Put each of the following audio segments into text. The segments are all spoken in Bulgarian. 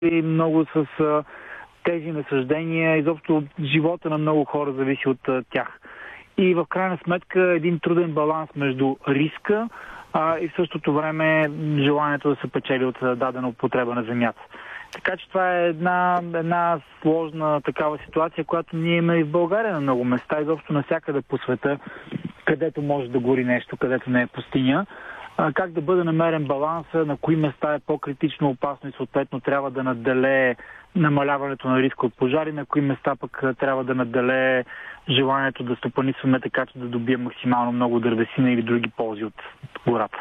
много с тези насъждения. Изобщо живота на много хора зависи от тях. И в крайна сметка един труден баланс между риска и в същото време желанието да се печели от дадена употреба на земята. Така че това е една сложна такава ситуация, която ние имаме и в България на много места, изобщо навсякъде по света, където може да гори нещо, където не е пустиня. Как да бъде намерен баланса, на кои места е по-критично опасно и съответно трябва да надделее намаляването на риска от пожари, на кои места пък трябва да надделее желанието да стопанисваме така, че да добием максимално много дървесина или други ползи от гората.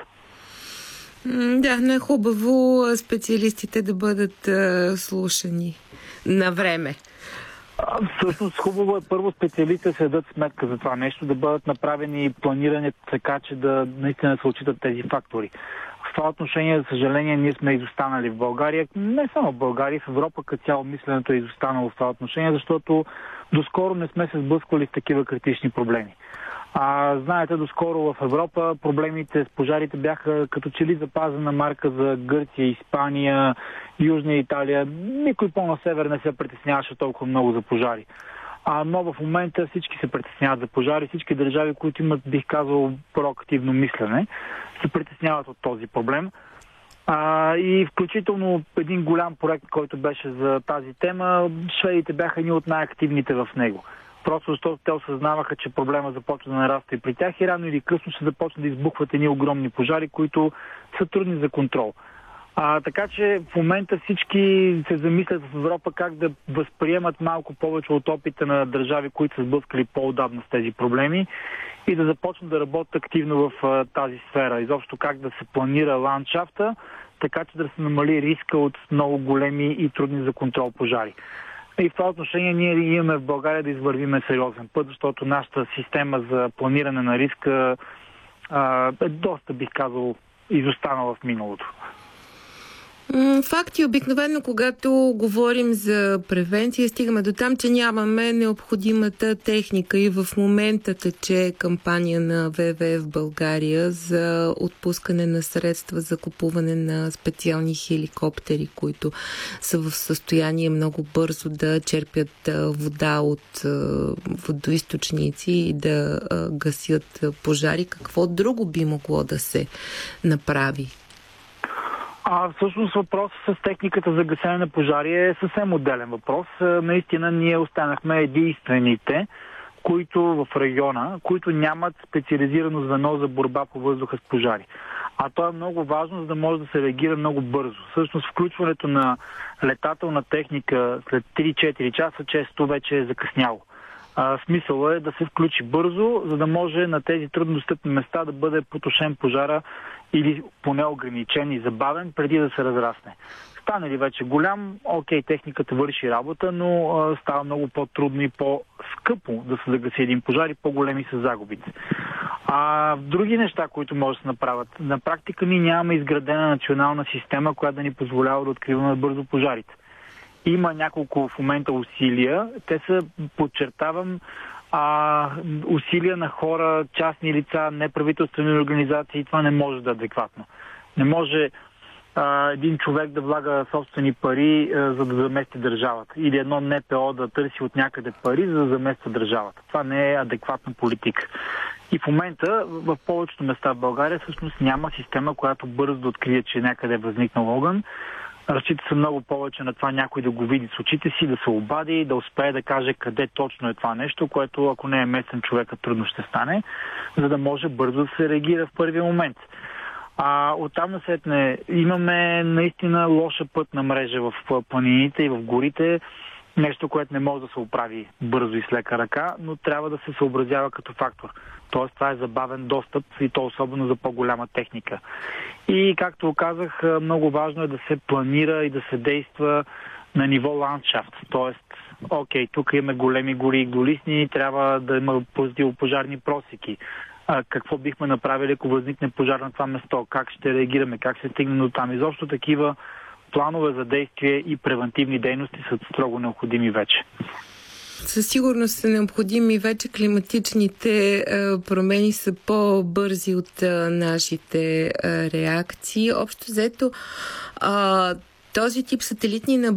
Да, но е хубаво специалистите да бъдат слушани на време. Всъщност хубаво е първо специалистите да се дадат сметка за това нещо, да бъдат направени планиране така, че да наистина се отчитат тези фактори. В това отношение, за съжаление, ние сме изостанали в България. Не само в България, в Европа като цяло мисленето е изостанало в това отношение, защото доскоро не сме се сблъсквали с такива критични проблеми. Знаете, доскоро в Европа проблемите с пожарите бяха като че ли запазена марка за Гърция, Испания, Южна Италия. Никой по-на север не се притесняваше толкова много за пожари. Но в момента всички се притесняват за пожари. Всички държави, които имат, бих казал, проактивно мислене, се притесняват от този проблем. И включително един голям проект, който беше за тази тема, шведите бяха едни от най-активните в него. Просто защото те осъзнаваха, че проблема започва да нараства и при тях и рано или късно ще започнат да избухват едни огромни пожари, които са трудни за контрол. Така че в момента всички се замислят в Европа как да възприемат малко повече от опита на държави, които са сблъскали по-отдавна с тези проблеми и да започнат да работят активно в тази сфера. Изобщо как да се планира ландшафта, така че да се намали риска от много големи и трудни за контрол пожари. И в това отношение ние имаме в България да извървиме сериозен път, защото нашата система за планиране на риска е доста, бих казал, изостанала в миналото. Факти, обикновено, когато говорим за превенция, стигаме до там, че нямаме необходимата техника и в момента тече кампания на ВВФ в България за отпускане на средства за купуване на специални хеликоптери, които са в състояние много бързо да черпят вода от водоизточници и да гасят пожари. Какво друго би могло да се направи? Всъщност въпросът с техниката за гасене на пожари е съвсем отделен въпрос. Наистина ние останахме единствените, които в региона, които нямат специализирано звено за борба по въздуха с пожари. То е много важно, за да може да се реагира много бързо. Всъщност включването на летателна техника след 3-4 часа често вече е закъсняло. Смисълът е да се включи бързо, за да може на тези труднодостъпни места да бъде потушен пожара или поне ограничен и забавен, преди да се разрасне. Стане ли вече голям, техниката върши работа, но става много по-трудно и по-скъпо да се загаси един пожар и по-големи са загубите. Други неща, които може да се направят. На практика ние нямаме изградена национална система, която да ни позволява да откриваме бързо пожарите. Има няколко в момента усилия. Те са, подчертавам, усилия на хора, частни лица, неправителствени организации. Това не може да е адекватно. Не може един човек да влага собствени пари, за да замести държавата. Или едно НПО да търси от някъде пари, за да замества държавата. Това не е адекватна политика. И в момента в повечето места в България всъщност няма система, която бързо да открие, че някъде е възникнал огън. Разчита се много повече на това някой да го види с очите си, да се обади, да успее да каже къде точно е това нещо, което ако не е местен човека трудно ще стане, за да може бързо да се реагира в първия момент. Оттам насетне имаме наистина лоша пътна мрежа в планините и в горите, нещо, което не може да се оправи бързо и с лека ръка, но трябва да се съобразява като фактор. Тоест това е забавен достъп и то особено за по-голяма техника. И както казах, много важно е да се планира и да се действа на ниво ландшафт. Тоест, тук имаме големи гори и голисни, трябва да има противопожарни просеки. Какво бихме направили, ако възникне пожар на това место? Как ще реагираме? Как ще стигнем до там? Изобщо такива планове за действие и превентивни дейности са строго необходими вече. Със сигурност са необходими вече. Климатичните промени са по-бързи от нашите реакции. Общо взето, този тип сателитни наблюдения